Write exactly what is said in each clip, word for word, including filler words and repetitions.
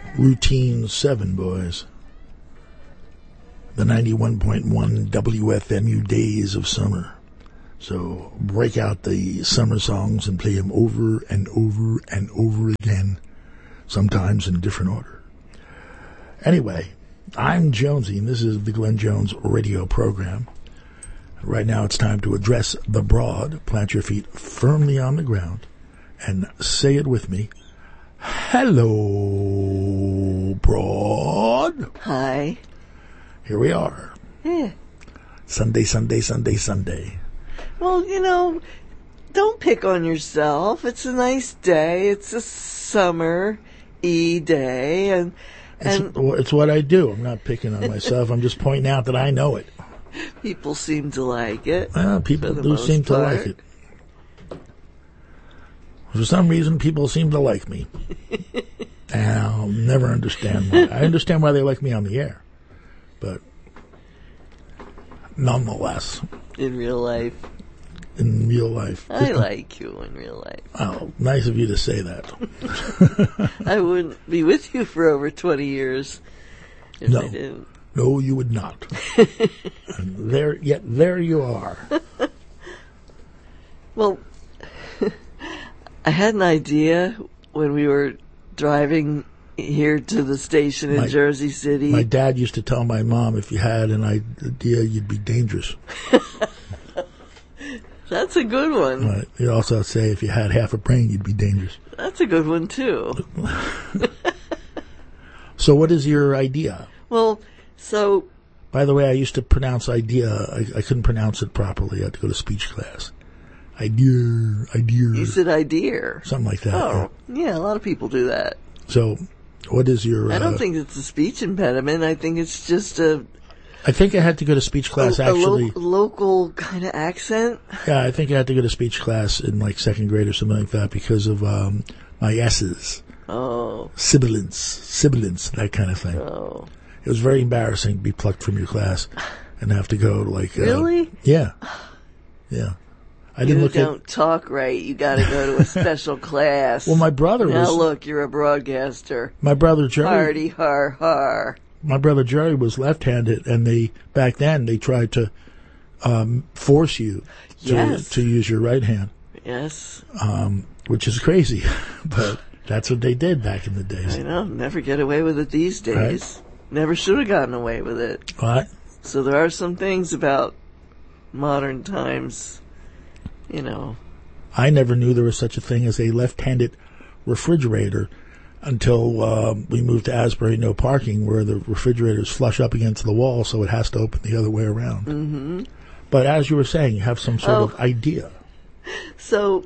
Routine seven, boys. The ninety-one point one W F M U Days of Summer. So break out the summer songs and play them over and over and over again, sometimes in different order. Anyway, I'm Jonesy, and this is the Glenn Jones radio program. Right now it's time to address the broad. Plant your feet firmly on the ground and say it with me. Hello, broad. Hi. Here we are. Yeah. Sunday, Sunday, Sunday, Sunday. Well, you know, don't pick on yourself. It's a nice day. It's a summer-y day. And, and it's, it's what I do. I'm not picking on myself. I'm just pointing out that I know it. People seem to like it. Well, people do seem to like it. For some reason, people seem to like me. And I'll never understand why. I understand why they like me on the air. But nonetheless. In real life. In real life. I like you in real life. Oh, nice of you to say that. I wouldn't be with you for over twenty years if no. I didn't. No, you would not. And there, yet there you are. Well, I had an idea when we were driving here to the station in my, Jersey City. My dad used to tell my mom, if you had an idea, you'd be dangerous. That's a good one. Right. He'd also say, if you had half a brain, you'd be dangerous. That's a good one, too. So what is your idea? Well, so... By the way, I used to pronounce idea. I, I couldn't pronounce it properly. I had to go to speech class. Idea, idea. You said idea. Something like that. Oh, yeah. yeah, a lot of people do that. So, what is your... I don't uh, think it's a speech impediment. I think it's just a... I think I had to go to speech class, a, actually. A lo- local kind of accent? Yeah, I think I had to go to speach class in, like, second grade or something like that because of um, my S's. Oh. Sibilance, sibilance, that kind of thing. Oh. It was very embarrassing to be plucked from your class and have to go, like... Uh, really? Yeah. Yeah. I didn't you look don't at, talk right. You got to go to a special class. Well, my brother now was... Now look, you're a broadcaster. My brother Jerry... Hardy har har. My brother Jerry was left-handed, and they back then they tried to um, force you to, yes. to use your right hand. Yes. Um, which is crazy, but that's what they did back in the days. I know. Never get away with it these days. Right? Never should have gotten away with it. What? So there are some things about modern times, you know. I never knew there was such a thing as a left-handed refrigerator until uh, we moved to Asbury No Parking, where the refrigerator is flush up against the wall, so it has to open the other way around. Mm-hmm. But as you were saying, you have some sort oh. of idea. So,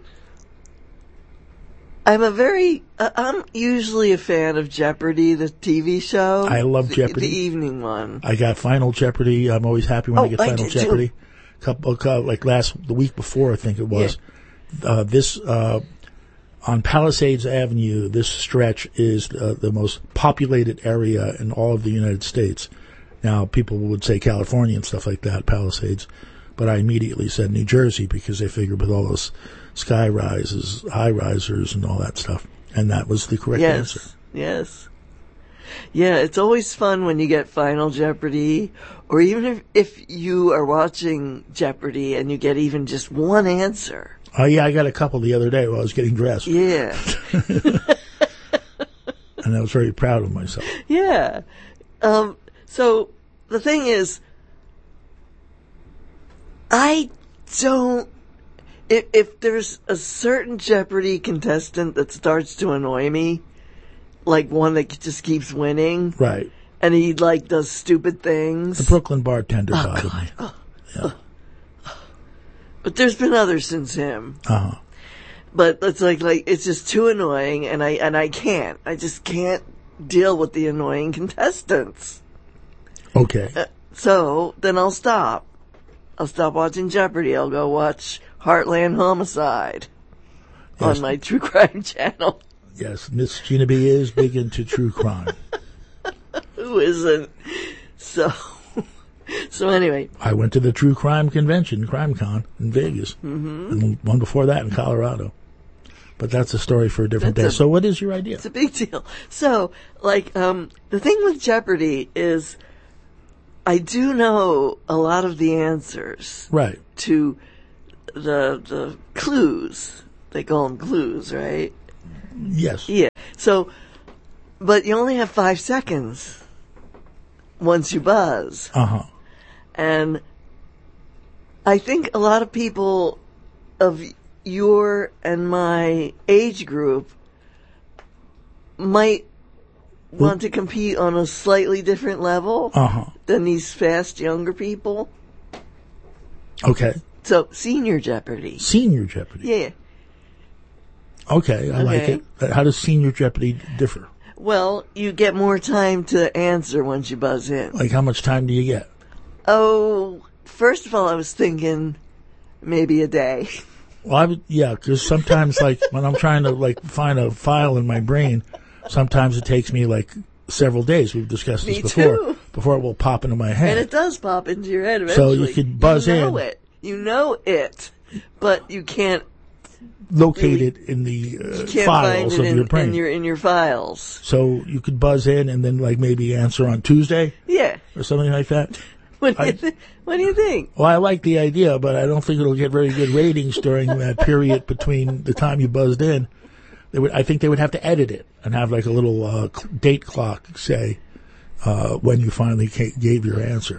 I'm a very, uh, I'm usually a fan of Jeopardy, the T V show. I love the, Jeopardy. The evening one. I got Final Jeopardy. I'm always happy when oh, I get I Final did Jeopardy. Too. Couple, couple, like last, the week before, I think it was. Yeah. Uh, this, uh, on Palisades Avenue, this stretch is uh, the most populated area in all of the United States. Now, people would say California and stuff like that, Palisades, but I immediately said New Jersey because they figured with all those sky rises, high risers, and all that stuff, and that was the correct yes. answer. Yes, yeah. It's always fun when you get Final Jeopardy, or even if, if you are watching Jeopardy and you get even just one answer. Oh, yeah, I got a couple the other day while I was getting dressed. Yeah. And I was very proud of myself. Yeah. Um, so, the thing is, I don't... If, if there's a certain Jeopardy contestant that starts to annoy me, like one that just keeps winning... Right. And he, like, does stupid things... The Brooklyn bartender oh, bothered God. me. Oh. Yeah. Oh. But there's been others since him. Uh-huh. But it's like, like, it's just too annoying, and I, and I can't. I just can't deal with the annoying contestants. Okay. Uh, so, then I'll stop. I'll stop watching Jeopardy. I'll go watch Heartland Homicide yes. on my true crime channel. Yes, Miss Gina B is big into true crime. Who isn't? So... So anyway. I went to the True Crime Convention, CrimeCon, in Vegas. Mm-hmm. And one before that in Colorado. But that's a story for a different That's day. a- So what is your idea? It's a big deal. So, like, um, the thing with Jeopardy is I do know a lot of the answers Right. to the the clues. They call them clues, right? Yes. Yeah. So, but you only have five seconds once you buzz. Uh-huh. And I think a lot of people of your and my age group might want to compete on a slightly different level Uh-huh. than these fast younger people. Okay. So, Senior Jeopardy. Senior Jeopardy. Yeah. Okay, I like Okay. it. How does Senior Jeopardy differ? Well, you get more time to answer once you buzz in. Like, how much time do you get? Oh, first of all, I was thinking maybe a day. Well, I would, yeah, because sometimes, like, when I'm trying to, like, find a file in my brain, sometimes it takes me, like, several days. We've discussed this Me before. too. Before it will pop into my And head. it does pop into your head So eventually. you could buzz you know in. it. You know it. But you can't, Locate it in the uh, you can't files find of it in, your brain. in your in your files. So you could buzz in and then, like, maybe answer on Tuesday Yeah. or something like that. What do I- you th- What do you think? Well, I like the idea, but I don't think it'll get very good ratings during that period between the time you buzzed in. They would, I think they would have to edit it and have like a little uh, cl- date clock say uh, when you finally ca- gave your answer.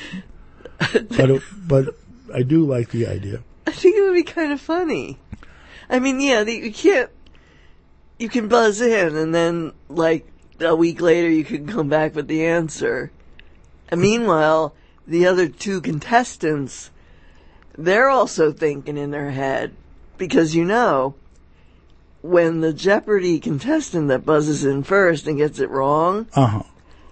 But it, but I do like the idea. I think it would be kind of funny. I mean, yeah, the, you can't. You can buzz in, and then like a week later, you can come back with the answer. And meanwhile, the other two contestants, they're also thinking in their head, because you know, when the Jeopardy contestant that buzzes in first and gets it wrong, Uh huh.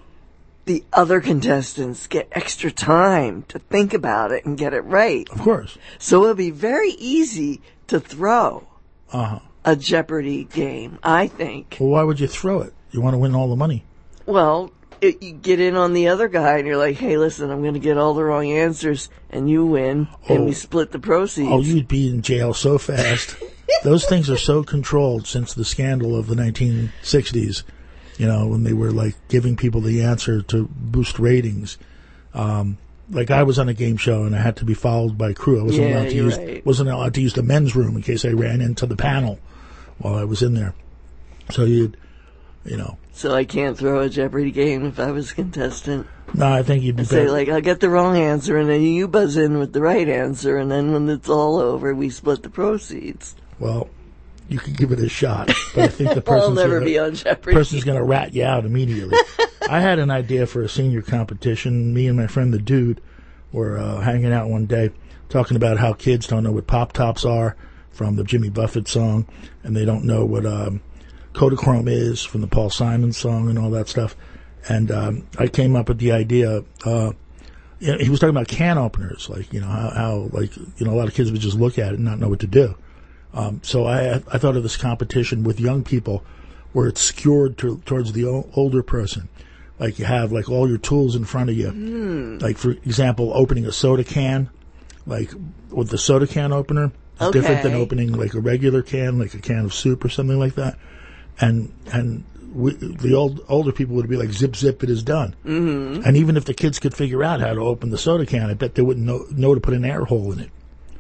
the other contestants get extra time to think about it and get it right. Of course. So it'll be very easy to throw Uh huh. a Jeopardy game, I think. Well, why would you throw it? You want to win all the money. Well, it, you get in on the other guy and you're like, hey, listen, I'm going to get all the wrong answers and you win and Oh. we split the proceeds. Oh, you'd be in jail so fast. Those things are so controlled since the scandal of the nineteen sixties, you know, when they were like giving people the answer to boost ratings. Um, like I was on a game show and I had to be followed by crew. I wasn't Yeah, allowed to you're use right. wasn't allowed to use the men's room in case I ran into the panel while I was in there. So you'd, you know, So I can't throw a Jeopardy game if I was a contestant. no, I think you'd be Say, better. like, I'll get the wrong answer and then you buzz in with the right answer and then when it's all over, we split the proceeds. Well, you could give it a shot, but I think the I'll person's never gonna, be on Jeopardy. person's going to rat you out immediately. I had an idea for a senior competition. Me and my friend the Dude were uh, hanging out one day talking about how kids don't know what Pop Tops are from the Jimmy Buffett song, and they don't know what um, Kodachrome is from the Paul Simon song and all that stuff. And um, I came up with the idea. Uh, you know, he was talking about can openers, like, you know, how, how, like, you know, a lot of kids would just look at it and not know what to do. Um, so I, I thought of this competition with young people where it's skewed to, towards the o- older person. Like you have like all your tools in front of you. Mm. Like, for example, opening a soda can, like with the soda can opener, is different than Okay. opening like a regular can, like a can of soup or something like that. And, and we, the old, older people would be like, zip, zip, it is done. Mm-hmm. And even if the kids could figure out how to open the soda can, I bet they wouldn't know, know to put an air hole in it.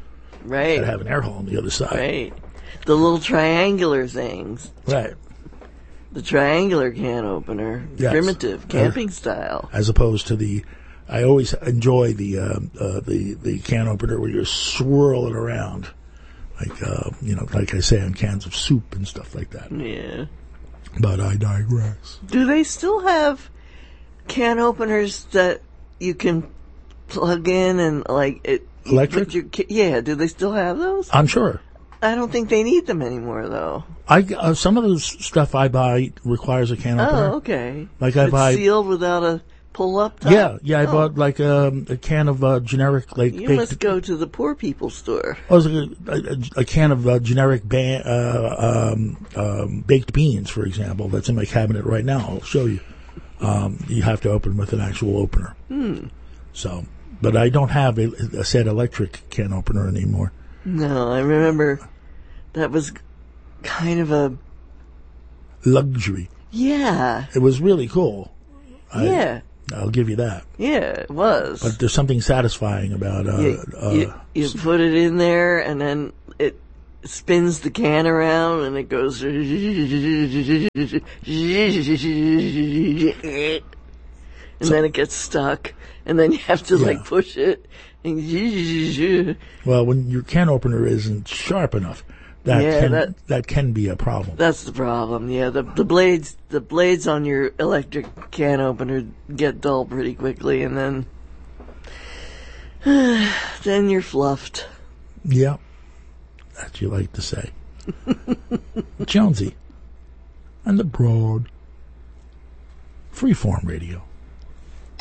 Right. Gotta have an air hole on the other side. Right. The little triangular things. Right. The triangular can opener. Yes. Primitive, camping style. As opposed to the, I always enjoy the uh, uh, the the can opener where you swirl it around, like uh, you know, like I say on cans of soup and stuff like that. Yeah. But I digress. Do they still have can openers that you can plug in and like it? you Electric? put your ca- yeah. Do they still have those? I'm sure. I don't think they need them anymore, though. I uh, some of the s- stuff I buy requires a can opener. Oh, okay. Like I It's buy- sealed without a pull-up top. Yeah, yeah. I Oh. bought like um, a can of uh, generic like You baked. must go to the poor people's store. Oh, it was a, a, a can of uh, generic ba- uh, um, um, baked beans, for example. That's in my cabinet right now. I'll show you. Um, you have to open with an actual opener. Hmm. So, but I don't have a, a said electric can opener anymore. No, I remember that was kind of a luxury. yeah. It was really cool. I, Yeah. I'll give you that. Yeah, it was. But there's something satisfying about uh, you, uh, you, you put it in there, and then it spins the can around, and it goes, and then it gets stuck, and then you have to like Yeah. push it. And well, when your can opener isn't sharp enough, that Yeah, can that- that can be a problem. That's the problem. Yeah, the the blades the blades on your electric can opener get dull pretty quickly, and then then you're fluffed. Yeah, that you like to say. Jonesy, and the broad Freeform Radio.